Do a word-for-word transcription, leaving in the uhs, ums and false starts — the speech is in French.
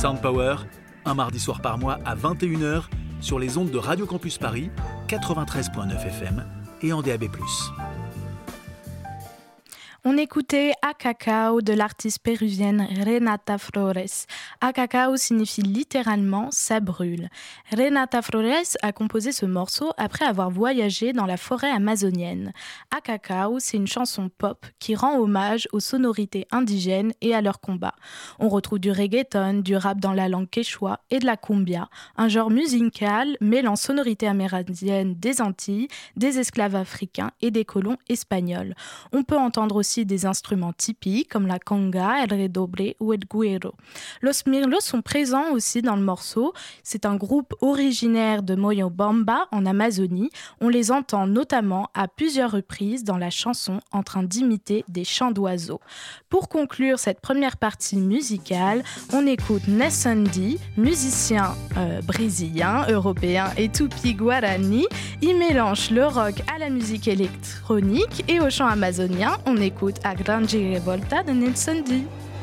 Sound Power, un mardi soir par mois à vingt et une heures sur les ondes de Radio Campus Paris, quatre-vingt-treize virgule neuf F M et en D A B plus. On écoutait Acacao de l'artiste péruvienne Renata Flores. Acacao signifie littéralement « ça brûle ». Renata Flores a composé ce morceau après avoir voyagé dans la forêt amazonienne. Acacao, c'est une chanson pop qui rend hommage aux sonorités indigènes et à leur combat. On retrouve du reggaeton, du rap dans la langue quechua et de la cumbia, un genre musical mêlant sonorités amérindiennes des Antilles, des esclaves africains et des colons espagnols. On peut entendre aussi des instruments typiques comme la conga, el redoble ou el güero. Los Mirlos sont présents aussi dans le morceau. C'est un groupe originaire de Moyobamba en Amazonie. On les entend notamment à plusieurs reprises dans la chanson en train d'imiter des chants d'oiseaux. Pour conclure cette première partie musicale, on écoute Nessundi, musicien euh, brésilien, européen et tupi-guarani. Il mélange le rock à la musique électronique et au chant amazonien. On écoute A Grande Revolta de Nessundi.